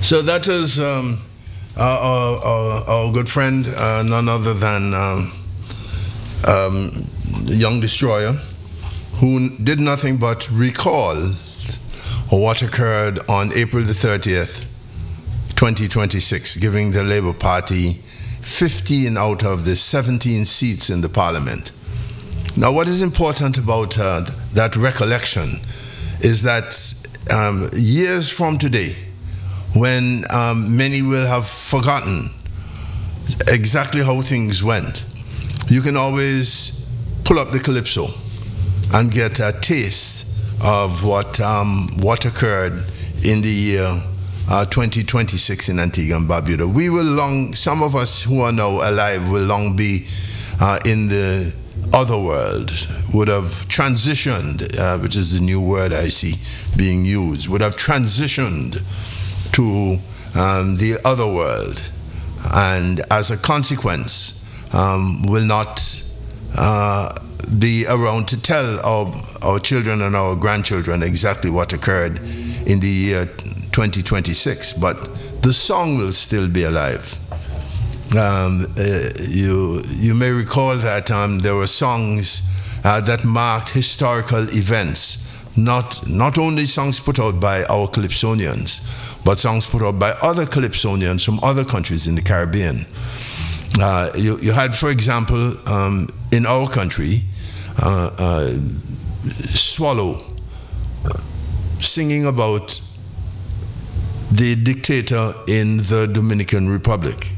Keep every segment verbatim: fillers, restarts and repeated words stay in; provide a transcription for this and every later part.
So that is um, our, our, our, our good friend, uh, none other than um, um, Young Destroyer, who did nothing but recall what occurred on April the thirtieth, twenty twenty-six, giving the Labour Party fifteen out of the seventeen seats in the Parliament. Now, what is important about uh, that recollection is that um, years from today, when um, many will have forgotten exactly how things went, you can always pull up the Calypso and get a taste of what um, what occurred in the year uh, twenty twenty-six in Antigua and Barbuda. We will long, some of us who are now alive will long be uh, in the other world, would have transitioned, uh, which is the new word I see being used, would have transitioned to um, the other world, and as a consequence um, will not uh, be around to tell our, our children and our grandchildren exactly what occurred in the year twenty twenty-six, but the song will still be alive. Um, uh, you you may recall that um, there were songs uh, that marked historical events, not not only songs put out by our Calypsonians, but songs put out by other Calypsonians from other countries in the Caribbean. Uh, you, you had, for example, um, in our country, uh, uh, Swallow singing about the dictator in the Dominican Republic.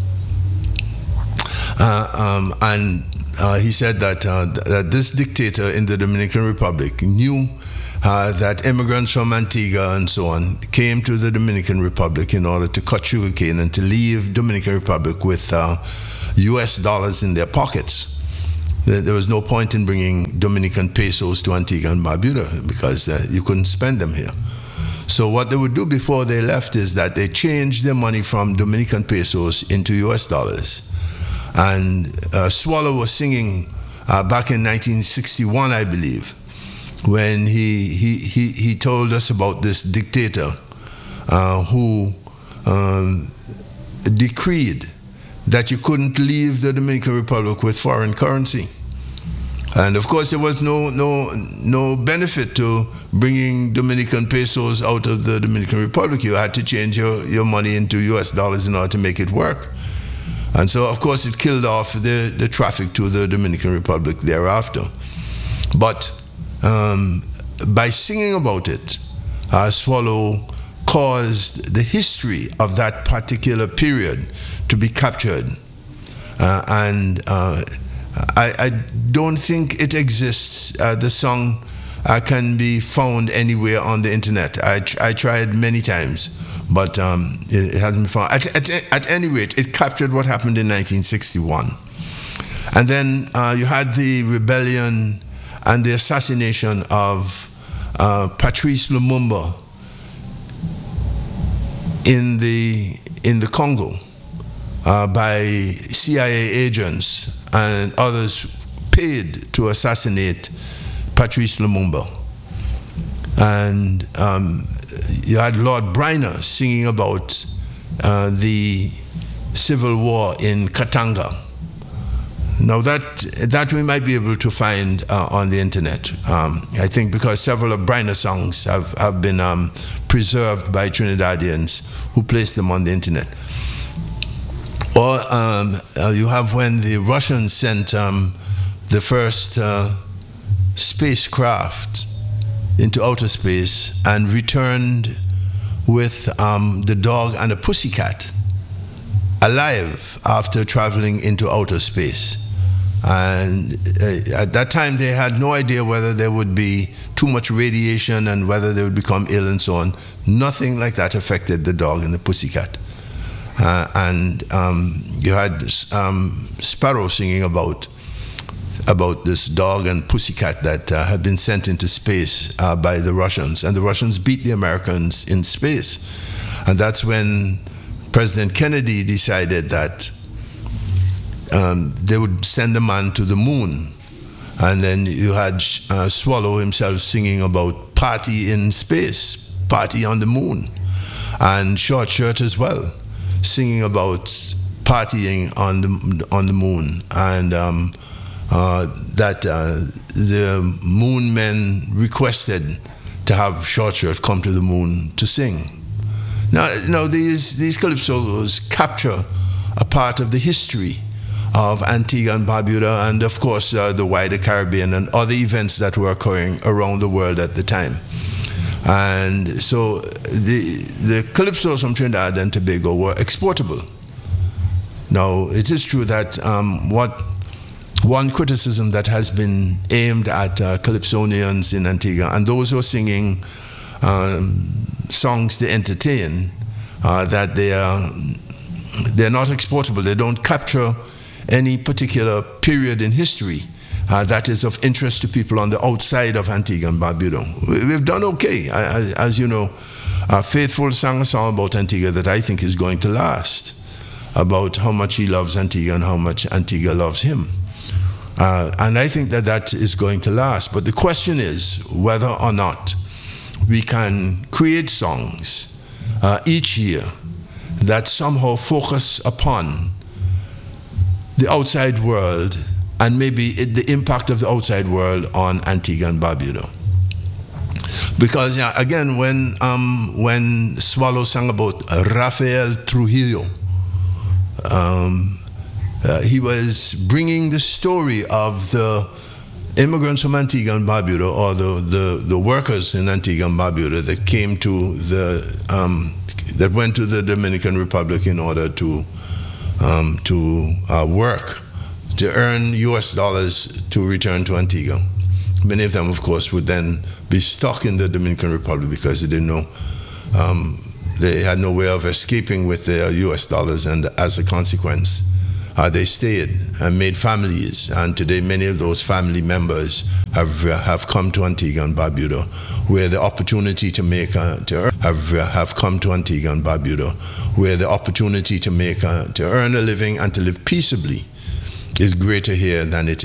Uh, um, and uh, he said that, uh, th- that this dictator in the Dominican Republic knew uh, that immigrants from Antigua and so on came to the Dominican Republic in order to cut sugarcane and to leave Dominican Republic with uh, U S dollars in their pockets. There, there was no point in bringing Dominican pesos to Antigua and Barbuda because uh, you couldn't spend them here. So what they would do before they left is that they changed their money from Dominican pesos into U S dollars. And uh, Swallow was singing uh, back in nineteen sixty-one, I believe, when he he he, he told us about this dictator uh, who um, decreed that you couldn't leave the Dominican Republic with foreign currency. And of course, there was no no no benefit to bringing Dominican pesos out of the Dominican Republic. You had to change your, your money into U S dollars in order to make it work. And so, of course, it killed off the, the traffic to the Dominican Republic thereafter. But um, by singing about it, uh, Swallow caused the history of that particular period to be captured. Uh, and uh, I, I don't think it exists. Uh, the song uh, can be found anywhere on the internet. I, tr- I tried many times. But um, it, it hasn't been found. At, at, at any rate, it captured what happened in nineteen sixty-one. And then uh, you had the rebellion and the assassination of uh, Patrice Lumumba in the in the Congo uh, by C I A agents and others paid to assassinate Patrice Lumumba. And um, you had Lord Bryner singing about uh, the civil war in Katanga. Now that that we might be able to find uh, on the internet. Um, I think because several of Bryner songs have, have been um, preserved by Trinidadians who placed them on the internet. Or um, uh, you have when the Russians sent um, the first uh, spacecraft into outer space and returned with um, the dog and a pussycat alive after traveling into outer space. And uh, at that time they had no idea whether there would be too much radiation and whether they would become ill and so on. Nothing like that affected the dog and the pussycat. Uh, and um, you had um, Sparrow singing about about this dog and pussycat that uh, had been sent into space uh, by the Russians. And the Russians beat the Americans in space. And that's when President Kennedy decided that um, they would send a man to the moon. And then you had uh, Swallow himself singing about party in space, party on the moon. and Short Shirt as well, singing about partying on the on the moon, and um, uh, that uh, the moon men requested to have Short Shirt come to the moon to sing. Now, you know, these these calypsos capture a part of the history of Antigua and Barbuda, and of course uh, the wider Caribbean and other events that were occurring around the world at the time. And so the the calypsos from Trinidad and Tobago were exportable. Now, it is true that um, what one criticism that has been aimed at uh, calypsonians in Antigua and those who are singing um, songs to entertain, uh, that they are they're not exportable. They don't capture any particular period in history uh, that is of interest to people on the outside of Antigua and Barbuda. We've done okay. As, as you know, uh, Faithful sang a song about Antigua that I think is going to last, about how much he loves Antigua and how much Antigua loves him. Uh, and I think that that is going to last. But the question is whether or not we can create songs uh, each year that somehow focus upon the outside world and maybe it, the impact of the outside world on Antigua and Barbuda. Because yeah, again, when um, when Swallow sang about Rafael Trujillo, um, uh, he was bringing the story of the immigrants from Antigua and Barbuda, or the, the, the workers in Antigua and Barbuda that came to the um, that went to the Dominican Republic in order to um, to uh, work, to earn U S dollars to return to Antigua. Many of them, of course, would then be stuck in the Dominican Republic because they didn't know, um, they had no way of escaping with their U S dollars, and as a consequence, uh, they stayed and made families. And today, many of those family members have uh, have come to Antigua and Barbuda, where the opportunity to make uh, to earn, have uh, have come to Antigua and Barbuda, where the opportunity to make uh, to earn a living and to live peaceably is greater here than it